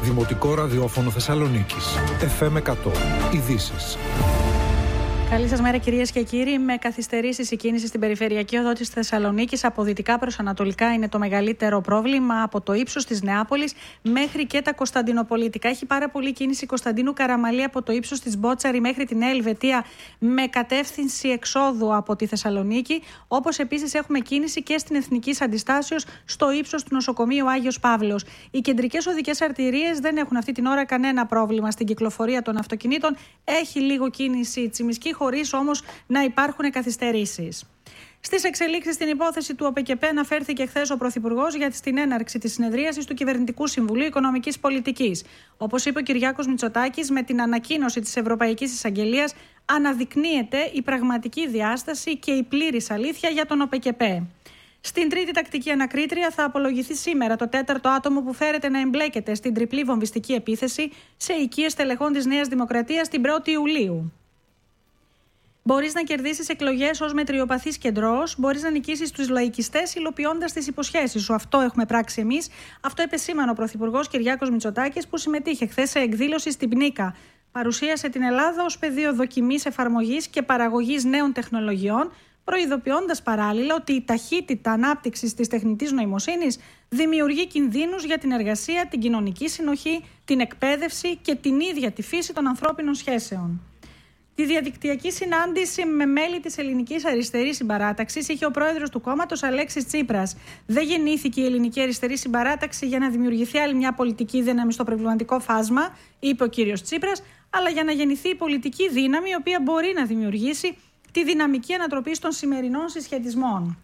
Δημοτικό ραδιόφωνο Θεσσαλονίκης. FM 100. Ειδήσεις. Καλή σας μέρα, κυρίες και κύριοι. Με καθυστερήσεις η κίνηση στην περιφερειακή οδό της Θεσσαλονίκης από δυτικά προς ανατολικά είναι το μεγαλύτερο πρόβλημα, από το ύψος της Νεάπολης μέχρι και τα Κωνσταντινοπολιτικά. Έχει πάρα πολύ κίνηση Κωνσταντίνου Καραμαλή από το ύψος της Μπότσαρη μέχρι τη Νέα Ελβετία με κατεύθυνση εξόδου από τη Θεσσαλονίκη. Όπως επίσης έχουμε κίνηση και στην Εθνικής Αντιστάσεως στο ύψος του νοσοκομείου Άγιος Παύλος. Οι κεντρικές οδικές αρτηρίες δεν έχουν αυτή την ώρα κανένα πρόβλημα στην κυκλοφορία των αυτοκινήτων. Έχει λίγο κίνηση Τσιμισκή, χωρίς όμως να υπάρχουν καθυστερήσεις. Στις εξελίξεις στην υπόθεση του ΟΠΕΚΕΠΕ αναφέρθηκε χθες ο Πρωθυπουργός για την έναρξη της συνεδρίασης του Κυβερνητικού Συμβουλίου Οικονομικής Πολιτικής. Όπως είπε ο Κυριάκος Μητσοτάκης, με την ανακοίνωση της Ευρωπαϊκής Εισαγγελίας αναδεικνύεται η πραγματική διάσταση και η πλήρης αλήθεια για τον ΟΠΕΚΕΠΕ. Στην τρίτη τακτική ανακρίτρια θα απολογηθεί σήμερα το τέταρτο άτομο που φέρεται να εμπλέκεται στην τριπλή βομβιστική επίθεση σε οικίες τελεχών της Νέας Δημοκρατίας την 1η Ιουλίου. Μπορείς να κερδίσεις εκλογές ως μετριοπαθής κεντρός, μπορείς να νικήσεις τους λαϊκιστές υλοποιώντας τις υποσχέσεις σου. Αυτό έχουμε πράξει εμείς. Αυτό επεσήμανε ο Πρωθυπουργός Κυριάκος Μητσοτάκης, που συμμετείχε χθες σε εκδήλωση στην Πνίκα. Παρουσίασε την Ελλάδα ως πεδίο δοκιμής, εφαρμογής και παραγωγής νέων τεχνολογιών, προειδοποιώντας παράλληλα ότι η ταχύτητα ανάπτυξης της τεχνητής νοημοσύνης δημιουργεί κινδύνους για την εργασία, την κοινωνική συνοχή, την εκπαίδευση και την ίδια τη φύση των ανθρώπινων σχέσεων. Τη διαδικτυακή συνάντηση με μέλη της Ελληνικής Αριστερής Συμπαράταξης είχε ο πρόεδρος του κόμματος Αλέξης Τσίπρας. Δεν γεννήθηκε η Ελληνική Αριστερή Συμπαράταξη για να δημιουργηθεί άλλη μια πολιτική δύναμη στο προβληματικό φάσμα, είπε ο κύριος Τσίπρας, αλλά για να γεννηθεί η πολιτική δύναμη η οποία μπορεί να δημιουργήσει τη δυναμική ανατροπή των σημερινών συσχετισμών.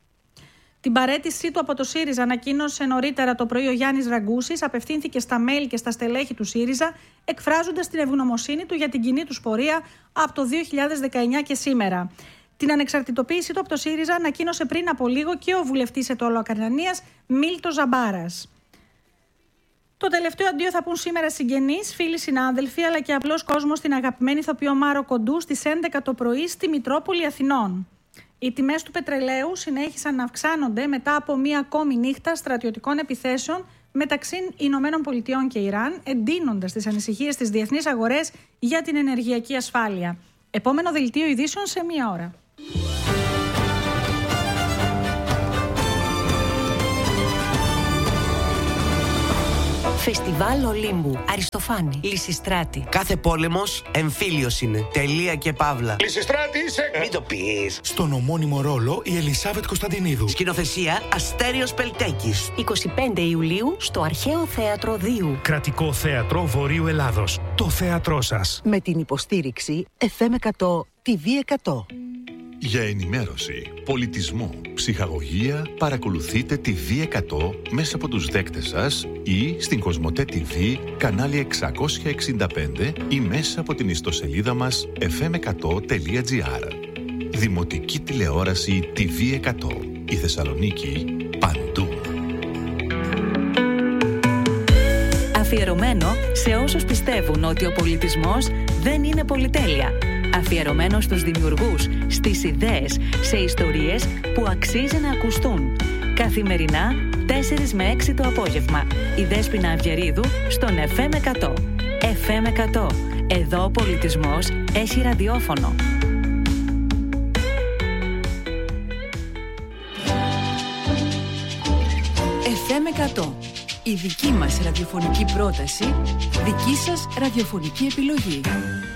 Την παραίτησή του από το ΣΥΡΙΖΑ ανακοίνωσε νωρίτερα το πρωί ο Γιάννης Ραγκούσης, απευθύνθηκε στα μέλη και στα στελέχη του ΣΥΡΙΖΑ, εκφράζοντας την ευγνωμοσύνη του για την κοινή του πορεία από το 2019 και σήμερα. Την ανεξαρτητοποίησή του από το ΣΥΡΙΖΑ ανακοίνωσε πριν από λίγο και ο βουλευτής Αιτωλοακαρνανίας Μίλτος Ζαμπάρας. Το τελευταίο αντίο θα πούν σήμερα συγγενείς, φίλοι, συνάδελφοι, αλλά και απλός κόσμος στην αγαπημένη ηθοποιό Μάρο Κοντού στις 11 το πρωί στη Μητρόπολη Αθηνών. Οι τιμές του πετρελαίου συνέχισαν να αυξάνονται μετά από μία ακόμη νύχτα στρατιωτικών επιθέσεων μεταξύ Ηνωμένων Πολιτειών και Ιράν, εντείνοντας τις ανησυχίες στις διεθνείς αγορές για την ενεργειακή ασφάλεια. Επόμενο δελτίο ειδήσεων σε μία ώρα. Φεστιβάλ Ολύμπου, Αριστοφάνη, Λυσιστράτη. Κάθε πόλεμος εμφύλιος είναι. Τελεία και παύλα. Λυσιστράτη είσαι! Μην το πεις. Στον ομώνυμο ρόλο η Ελισάβετ Κωνσταντινίδου. Σκηνοθεσία Αστέριος Πελτέκης. 25 Ιουλίου στο Αρχαίο Θέατρο Δίου. Κρατικό Θέατρο Βορείου Ελλάδος. Το θέατρό σας. Με την υποστήριξη FM 100, TV 100. Για ενημέρωση, πολιτισμό, ψυχαγωγία, παρακολουθείτε τη V100 μέσα από τους δέκτες σας ή στην Κοσμοτέ TV, κανάλι 665 ή μέσα από την ιστοσελίδα μας fm100.gr. Δημοτική τηλεόραση TV 100. Η Θεσσαλονίκη παντού. Αφιερωμένο σε όσους πιστεύουν ότι ο πολιτισμός δεν είναι πολυτέλεια. Αφιερωμένο στους δημιουργούς, στις ιδέες, σε ιστορίες που αξίζει να ακουστούν. Καθημερινά, 4 με 6 το απόγευμα. Η Δέσποινα Αυγερίδου στον FM 100. FM 100. Εδώ ο πολιτισμός έχει ραδιόφωνο. FM 100. Η δική μας ραδιοφωνική πρόταση, δική σας ραδιοφωνική επιλογή.